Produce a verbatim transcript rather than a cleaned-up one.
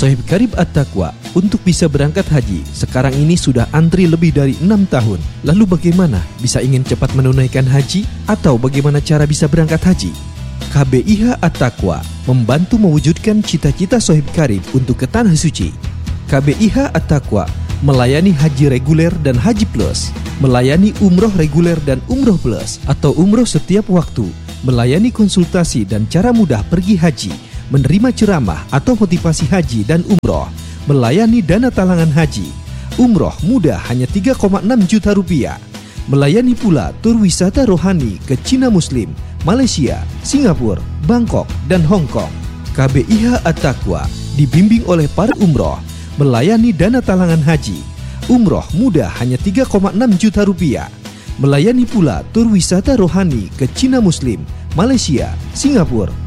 Sohib Karib At-Taqwa, untuk bisa berangkat haji, sekarang ini sudah antri lebih dari enam tahun. Lalu bagaimana bisa ingin cepat menunaikan haji? Atau bagaimana cara bisa berangkat haji? K B I H At-Taqwa membantu mewujudkan cita-cita Sohib Karib untuk ke Tanah Suci. K B I H At-Taqwa melayani haji reguler dan haji plus, melayani umroh reguler dan umroh plus atau umroh setiap waktu, melayani konsultasi dan cara mudah pergi haji, menerima ceramah atau motivasi haji dan umroh, melayani dana talangan haji, umroh mudah hanya tiga koma enam juta rupiah, melayani pula tur wisata rohani ke Cina Muslim, Malaysia, Singapura, Bangkok, dan Hong Kong. K B I H At-Taqwa dibimbing oleh para umroh, melayani dana talangan haji, umroh mudah hanya tiga koma enam juta rupiah, melayani pula tur wisata rohani ke Cina Muslim, Malaysia, Singapura,